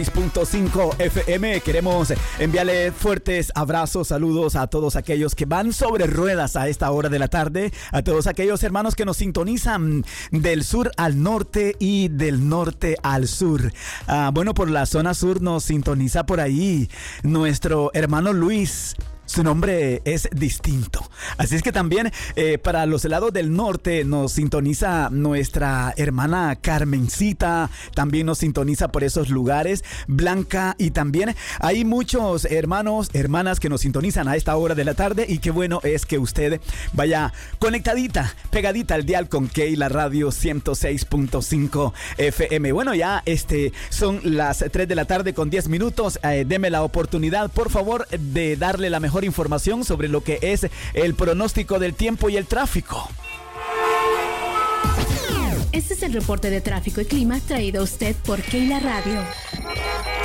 6.5 FM. Queremos enviarle fuertes abrazos, saludos a todos aquellos que van sobre ruedas a esta hora de la tarde, a todos aquellos hermanos que nos sintonizan del sur al norte y del norte al sur. Bueno, por la zona sur nos sintoniza por ahí nuestro hermano Luis. Su nombre es distinto. Así es que también para los lados del norte nos sintoniza nuestra hermana Carmencita. También nos sintoniza por esos lugares. Blanca, y también hay muchos hermanos, hermanas que nos sintonizan a esta hora de la tarde. Y qué bueno es que usted vaya conectadita, pegadita al dial con Keila Radio 106.5 FM. Bueno, ya son las 3 de la tarde con 10 minutos. Deme la oportunidad, por favor, de darle la mejor información sobre lo que es el pronóstico del tiempo y el tráfico. Este es el reporte de tráfico y clima traído a usted por Keila Radio.